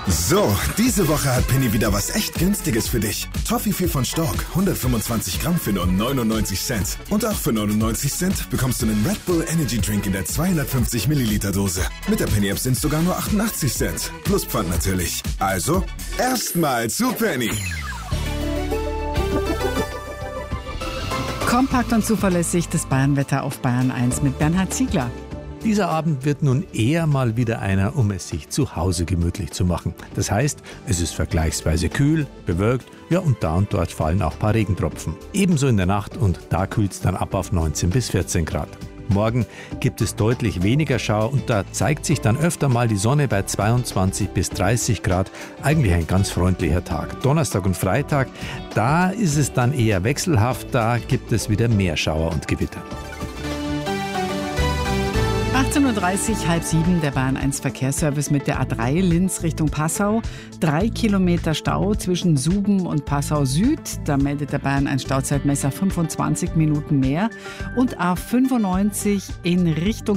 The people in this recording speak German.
So, diese Woche hat Penny wieder was echt Günstiges für dich. Toffifee von Stork, 125 Gramm für nur 99 Cent. Und auch für 99 Cent bekommst du einen Red Bull Energy Drink in der 250 Milliliter Dose. Mit der Penny App sind es sogar nur 88 Cent. Plus Pfand natürlich. Also, erstmal zu Penny. Kompakt und zuverlässig das Bayernwetter auf Bayern 1 mit Bernhard Ziegler. Dieser Abend wird nun eher mal wieder einer, um es sich zu Hause gemütlich zu machen. Das heißt, es ist vergleichsweise kühl, bewölkt, ja und dort fallen auch ein paar Regentropfen. Ebenso in der Nacht und da kühlt es dann ab auf 19 bis 14 Grad. Morgen gibt es deutlich weniger Schauer und da zeigt sich dann öfter mal die Sonne bei 22 bis 30 Grad. Eigentlich ein ganz freundlicher Tag. Donnerstag und Freitag, da ist es dann eher wechselhaft, da gibt es wieder mehr Schauer und Gewitter. 18.30 Uhr, 6:30, der Bayern 1 Verkehrsservice mit der A3 Linz Richtung Passau. 3 Kilometer Stau zwischen Suben und Passau Süd. Da meldet der Bayern 1 Stauzeitmesser 25 Minuten mehr. Und A95 in Richtung